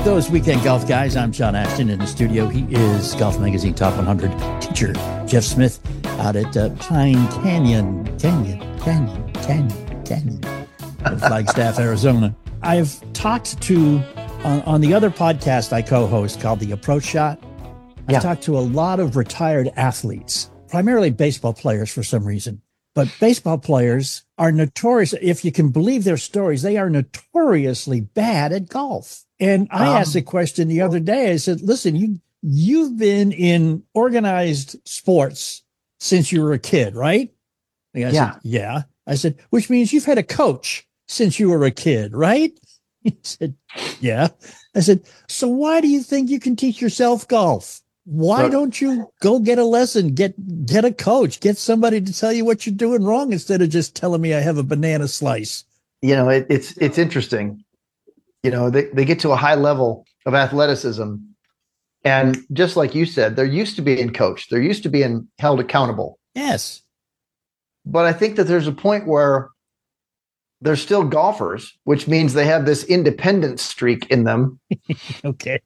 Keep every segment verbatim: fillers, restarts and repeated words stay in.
those weekend golf guys. I'm John Ashton. In the studio, he is Golf Magazine Top one hundred teacher Jeff Smith out at uh, Pine Canyon, Canyon, Canyon, Canyon, Canyon, in Flagstaff, Arizona. I've talked to, on, on the other podcast I co-host called The Approach Shot, I've yeah. talked to a lot of retired athletes, primarily baseball players for some reason. But baseball players are notorious, if you can believe their stories, they are notoriously bad at golf. And I um, asked the question the other day. I said, listen, you, you've been in organized sports since you were a kid, right? The guy yeah. said, yeah. I said, which means you've had a coach since you were a kid, right? He said, yeah. I said, so why do you think you can teach yourself golf? Why Look, don't you go get a lesson, get get a coach, get somebody to tell you what you're doing wrong instead of just telling me I have a banana slice? You know, it, it's it's interesting. You know, they, they get to a high level of athleticism. And just like you said, they're used to being coached. They're used to being held accountable. Yes. But I think that there's a point where they're still golfers, which means they have this independent streak in them. Okay.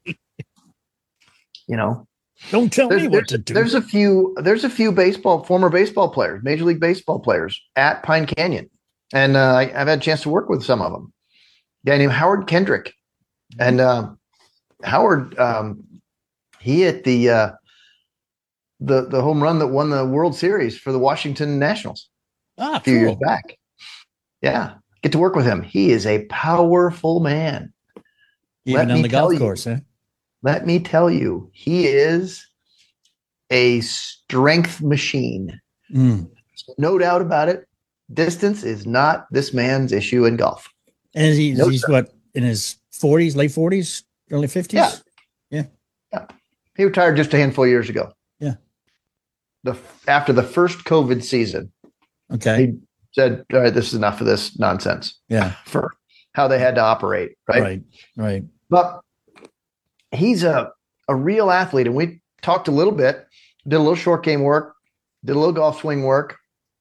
You know. Don't tell there's, me what to do. There's a few. There's a few baseball, former baseball players, Major League Baseball players at Pine Canyon, and uh, I, I've had a chance to work with some of them. A guy named Howard Kendrick, and uh, Howard, um, he hit the uh, the the home run that won the World Series for the Washington Nationals ah, a few cool. years back. Yeah, get to work with him. He is a powerful man. Even Let on me the golf you, course, huh? Let me tell you, he is a strength machine. Mm. No doubt about it. Distance is not this man's issue in golf. And he's, no, he's what, in his forties, late forties, early fifties? Yeah. yeah. Yeah. He retired just a handful of years ago. Yeah. The After the first COVID season. Okay. He said, all right, this is enough of this nonsense. Yeah. For how they had to operate. Right. Right. Right. But he's a, a real athlete. And we talked a little bit, did a little short game work, did a little golf swing work.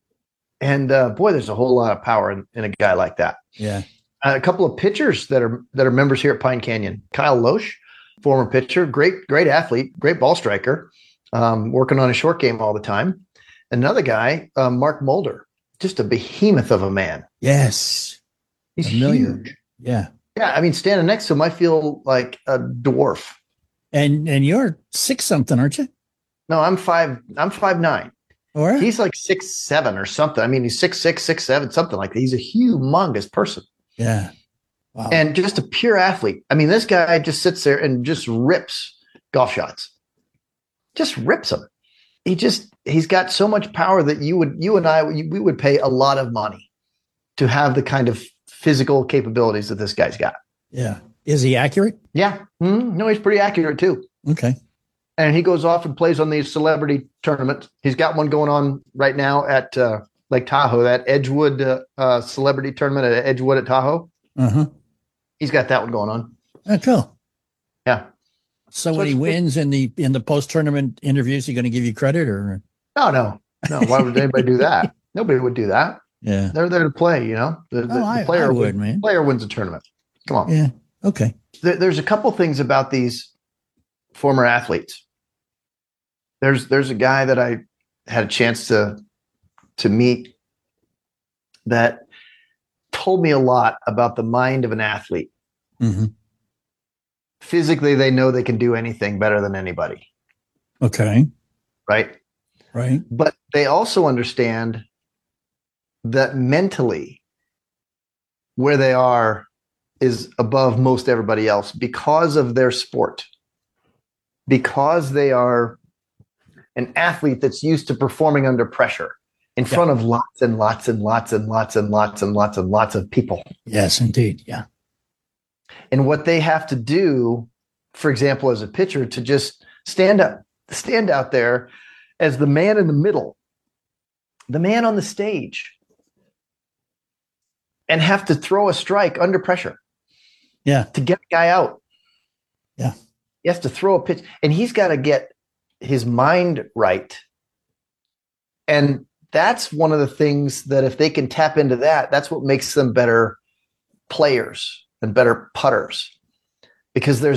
And uh, boy, there's a whole lot of power in, in a guy like that. Yeah. Uh, a couple of pitchers that are that are members here at Pine Canyon. Kyle Loesch, former pitcher, great, great athlete, great ball striker, um, working on a short game all the time. Another guy, uh, Mark Mulder, just a behemoth of a man. Yes. He's Familiar. huge. Yeah. Yeah, I mean, standing next to him, I feel like a dwarf. And and you're six something, aren't you? No, I'm five. I'm five nine. Or he's like six seven or something. I mean, he's six six, six seven, something like that. He's a humongous person. Yeah. Wow. And just a pure athlete. I mean, this guy just sits there and just rips golf shots. Just rips them. He just he's got so much power that you would you and I we would pay a lot of money to have the kind of physical capabilities that this guy's got. Yeah. Is he accurate? Yeah. Mm-hmm. No, he's pretty accurate too. Okay. And he goes off and plays on these celebrity tournaments. He's got one going on right now at uh, Lake Tahoe, that Edgewood uh, uh, celebrity tournament at Edgewood at Tahoe. Uh-huh. He's got that one going on. Oh, cool. Yeah. So, so when he wins in the in the post-tournament interviews, he going to give you credit or? No, no, no. Why would anybody do that? Nobody would do that. Yeah. They're there to play, you know. The, the, oh, I, the player I would, wins, man. player wins a tournament. Come on. Yeah. Okay. There, there's a couple things about these former athletes. There's there's a guy that I had a chance to to meet that told me a lot about the mind of an athlete. Mm-hmm. Physically, they know they can do anything better than anybody. Okay. Right? Right. But they also understand that mentally where they are is above most everybody else because of their sport. Because they are an athlete that's used to performing under pressure in yeah. front of lots and lots and lots and lots and lots and lots and lots of people. Yes, indeed. Yeah. And what they have to do, for example, as a pitcher, to just stand up, stand out there as the man in the middle, the man on the stage, and have to throw a strike under pressure. Yeah. To get a guy out. Yeah. He has to throw a pitch, and he's got to get his mind right. And that's one of the things that if they can tap into that, that's what makes them better players and better putters, because there's